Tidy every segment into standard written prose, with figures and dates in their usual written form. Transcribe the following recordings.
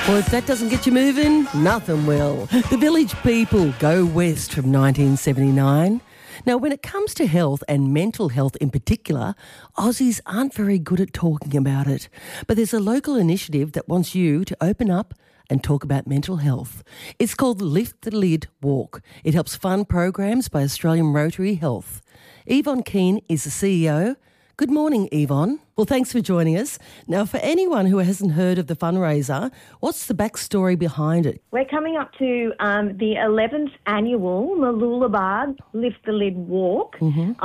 Well, if that doesn't get you moving, nothing will. The Village People, Go West from 1979. Now, when it comes to health and mental health in particular, Aussies aren't very good at talking about it. But there's a local initiative that wants you to open up and talk about mental health. It's called Lift the Lid Walk. It helps fund programs by Australian Rotary Health. Yvonne Keane is the CEO. Good morning, Yvonne. Well, thanks for joining us. Now, for anyone who hasn't heard of the fundraiser, what's the backstory behind it? We're coming up to the 11th annual Mooloolaba Lift the Lid Walk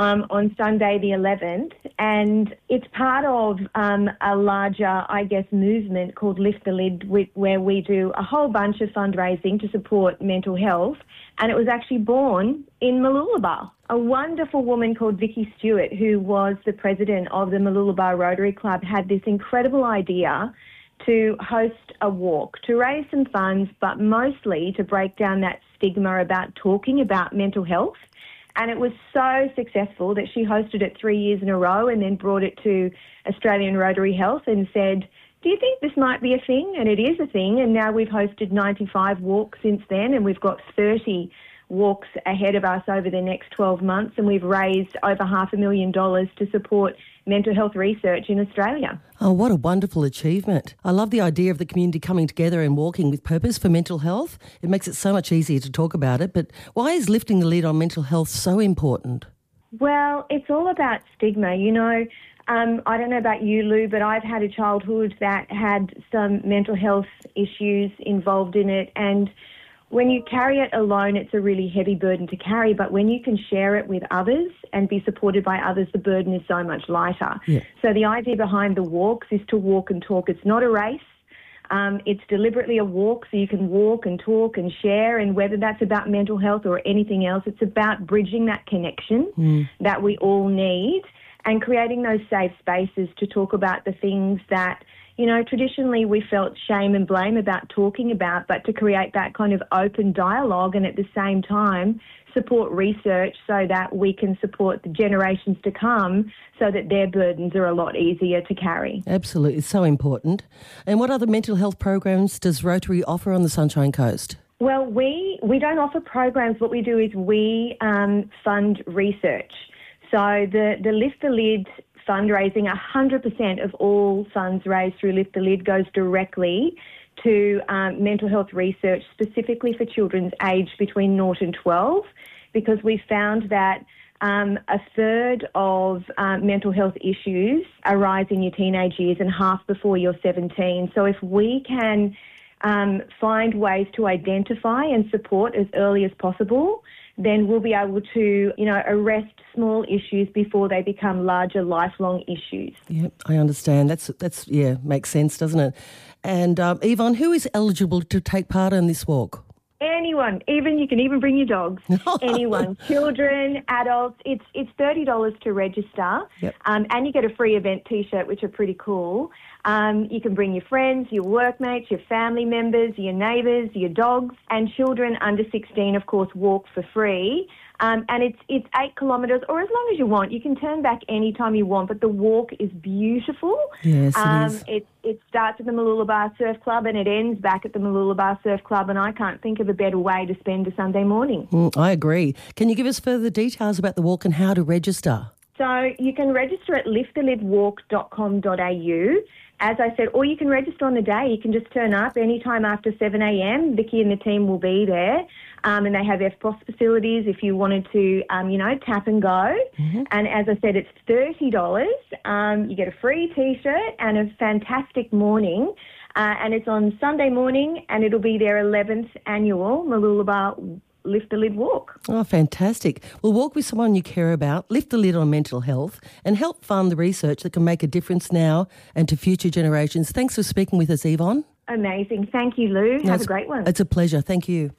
on Sunday the 11th, and it's part of a larger, movement called Lift the Lid, where we do a whole bunch of fundraising to support mental health, and it was actually born in Mooloolaba. A wonderful woman called Vicky Stewart, who was the president of the Mooloolaba Rotary Club, had this incredible idea to host a walk, to raise some funds, but mostly to break down that stigma about talking about mental health. And it was so successful that she hosted it 3 years in a row and then brought it to Australian Rotary Health and said, do you think this might be a thing? And it is a thing. And now we've hosted 95 walks since then, and we've got 30 walks ahead of us over the next 12 months, and we've raised over $500,000 to support mental health research in Australia. Oh, what a wonderful achievement. I love the idea of the community coming together and walking with purpose for mental health. It makes it so much easier to talk about it, but why is lifting the lid on mental health so important? Well, it's all about stigma. You know, I don't know about you, Lou, but I've had a childhood that had some mental health issues involved in it, and when you carry it alone, it's a really heavy burden to carry, but when you can share it with others and be supported by others, the burden is so much lighter. Yeah. So the idea behind the walks is to walk and talk. It's not a race. It's deliberately a walk so you can walk and talk and share, and whether that's about mental health or anything else, it's about bridging that connection that we all need and creating those safe spaces to talk about the things that, you know, traditionally we felt shame and blame about talking about, but to create that kind of open dialogue and at the same time support research so that we can support the generations to come so that their burdens are a lot easier to carry. Absolutely, it's so important. And what other mental health programs does Rotary offer on the Sunshine Coast? Well, we don't offer programs. What we do is we fund research. So the Lift the Lid fundraising, 100% of all funds raised through Lift the Lid goes directly to mental health research, specifically for children aged between 0 and 12, because we found that a third of mental health issues arise in your teenage years and half before you're 17. So if we can find ways to identify and support as early as possible, then we'll be able to, you know, arrest small issues before they become larger, lifelong issues. Yep, I understand. That's makes sense, doesn't it? And Yvonne, who is eligible to take part in this walk? Anyone, you can even bring your dogs. Anyone, children, adults. It's $30 to register, and you get a free event T-shirt, which are pretty cool. You can bring your friends, your workmates, your family members, your neighbours, your dogs, and children under 16, of course, walk for free. And it's 8 kilometres, or as long as you want. You can turn back any time you want, but the walk is beautiful. Yes, it is. It starts at the Mooloolaba Surf Club and it ends back at the Mooloolaba Surf Club, and I can't think of a better way to spend a Sunday morning. I agree. Can you give us further details about the walk and how to register? So you can register at liftthelidwalk.com.au. As I said, or you can register on the day. You can just turn up anytime after 7 a.m. Vicky and the team will be there, and they have EFTPOS facilities if you wanted to, tap and go. And as I said, it's $30. You get a free T-shirt and a fantastic morning, and it's on Sunday morning, and it'll be their 11th annual Mooloolaba Lift the Lid Walk. Oh, fantastic. Well, walk with someone you care about, lift the lid on mental health, and help fund the research that can make a difference now and to future generations. Thanks for speaking with us, Yvonne. Amazing. Thank you, Lou. Have a great one. It's a pleasure. Thank you.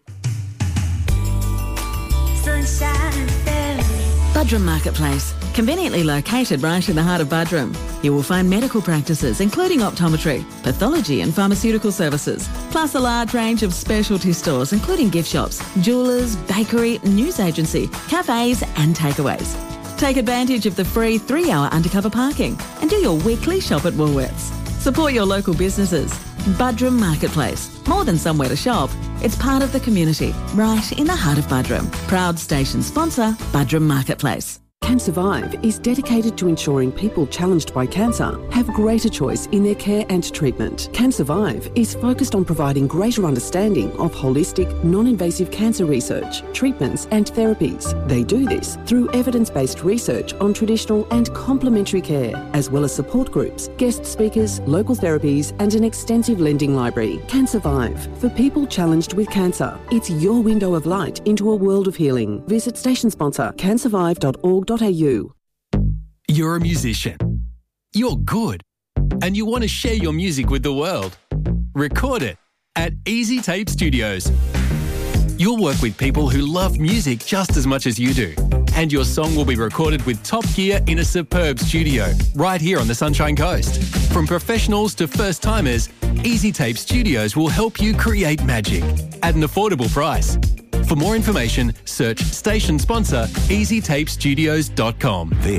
Buderim Marketplace, conveniently located right in the heart of Buderim. You will find medical practices including optometry, pathology and pharmaceutical services, plus a large range of specialty stores including gift shops, jewellers, bakery, news agency, cafes and takeaways. Take advantage of the free 3-hour undercover parking and do your weekly shop at Woolworths. Support your local businesses. Buderim Marketplace. More than somewhere to shop, it's part of the community, right in the heart of Buderim. Proud station sponsor, Buderim Marketplace. CanSurvive is dedicated to ensuring people challenged by cancer have greater choice in their care and treatment. CanSurvive is focused on providing greater understanding of holistic, non-invasive cancer research, treatments and therapies. They do this through evidence-based research on traditional and complementary care, as well as support groups, guest speakers, local therapies and an extensive lending library. CanSurvive, for people challenged with cancer. It's your window of light into a world of healing. Visit station sponsor cansurvive.org.au. You're a musician. You're good. And you want to share your music with the world. Record it at Easy Tape Studios. You'll work with people who love music just as much as you do. And your song will be recorded with top gear in a superb studio right here on the Sunshine Coast. From professionals to first-timers, Easy Tape Studios will help you create magic at an affordable price. For more information, search station sponsor easytapestudios.com.